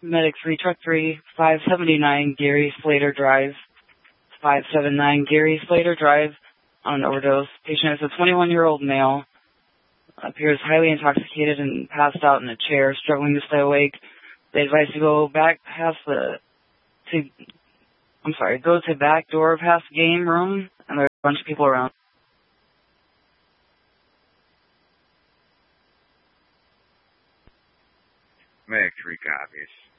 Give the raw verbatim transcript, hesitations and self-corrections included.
Medic three, Truck three, five seventy-nine Gary Slater Drive, five seventy-nine Gary Slater Drive, on an overdose. Patient is a twenty-one-year-old male, appears highly intoxicated and passed out in a chair, struggling to stay awake. They advise to go back past the, to, I'm sorry, go to back door past game room, and there's a bunch of people around. Medic three copies.